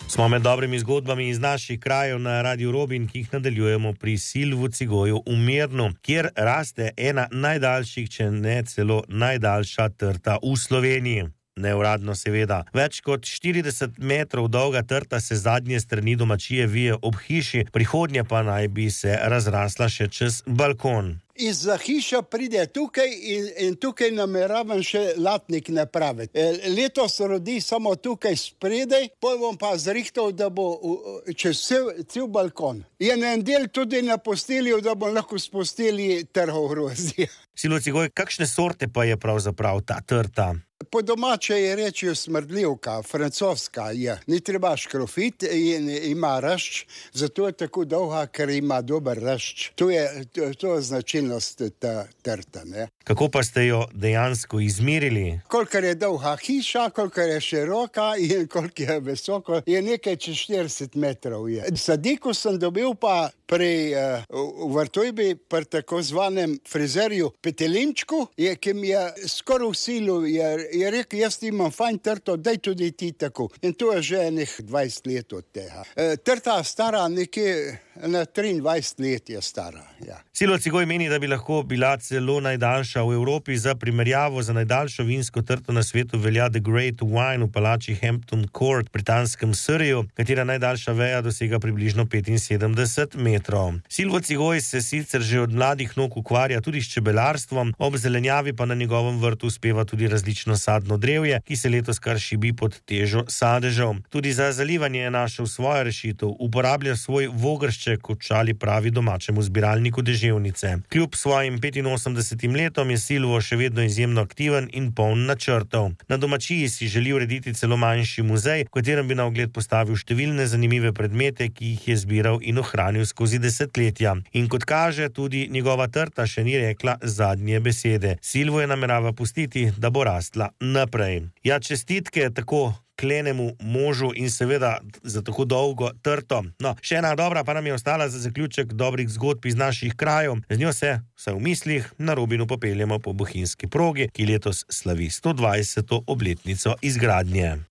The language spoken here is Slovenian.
Smo med dobrimi zgodbami iz naših krajev na Radiu Robin, ki jih nadaljujemo pri Silvu Cigoju v Mirnu, kjer raste ena najdaljših, če ne celo najdaljša trta v Sloveniji. Neuradno seveda. Več kot 40 metrov dolga trta se zadnje strani domačije vije ob hiši, prihodnje pa naj bi se razrasla še čez balkon. Izza hiša pride tukaj in tukaj nameravam še latnik napraviti. Letos rodi samo tukaj spredaj, potem bom pa zrihtal, da bo čez cel balkon. Je na en del tudi na postelju, da bom lahko s posteli trhal grozdje. Silvo Cigoj, kakšne sorte pa je pravzaprav ta trta? Po domače je rečejo smrdljivka, francoska je. Ni treba škrofit in ima rašč, zato je tako dolga, ker ima dober rašč. To je značilnost ta trta, ne. Kako pa ste jo dejansko izmerili? Kolikor je dolga hiša, kolikor je široka in koliko je visoko, je nekaj čez 40 metrov je. Sadiko sem dobil pa pri Vrtojbi, pri tako zvanem frizerju Petelinčku, ki mi je skoraj v silu, je rekel, jaz imam fajn trto, daj tudi ti tako. In to je že enih 20 let od tega. Trta stara nekje na 23 let je stara, ja. Silvo Cigoj meni, da bi lahko bila celo najdaljša v Evropi. Za primerjavo za najdaljšo vinsko trto na svetu velja The Great Wine v palači Hampton Court v britanskem Surreyu, katera najdaljša veja dosega približno 75 metrov. Silvo Cigoj se sicer že od mladih nog ukvarja tudi s čebelarstvom, ob zelenjavi pa na njegovem vrtu uspeva tudi različno sadno drevje, ki se letos kar šibi pod težo sadežev. Tudi za zalivanje je našel svojo rešitev, uporablja svoj vogršček, kot šali pravi domačemu zbiralniku deževnice. Kljub svojim 85 letom je Silvo še vedno izjemno aktiven in poln načrtov. Na domačiji si želi urediti celo manjši muzej, v katerem bi na ogled postavil številne zanimive predmete, ki jih je zbiral in ohranil skozi desetletja. In kot kaže, tudi njegova trta še ni rekla zadnje besede. Silvo je namerava pustiti, da bo rastla naprej. Ja, čestitke tako klenemu možu in seveda za tako dolgo trto. No, še ena dobra pa nam je ostala za zaključek dobrih zgodb iz naših krajev. Z njo se, vsaj v mislih, na Robinu popeljemo po bohinjski progi, ki letos slavi 120. obletnico izgradnje.